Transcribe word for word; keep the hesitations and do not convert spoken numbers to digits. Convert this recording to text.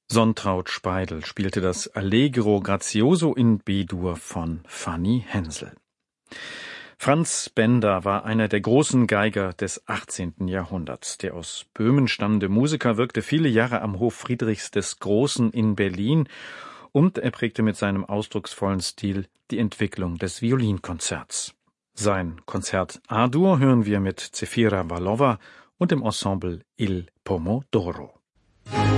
Sonntraut Speidel spielte das Allegro grazioso in B-Dur von Fanny Hensel. Franz Benda war einer der großen Geiger des achtzehnten Jahrhunderts. Der aus Böhmen stammende Musiker wirkte viele Jahre am Hof Friedrichs des Großen in Berlin und er prägte mit seinem ausdrucksvollen Stil die Entwicklung des Violinkonzerts. Sein Konzert A-Dur hören wir mit Zefira Vallova und dem Ensemble Il Pomodoro.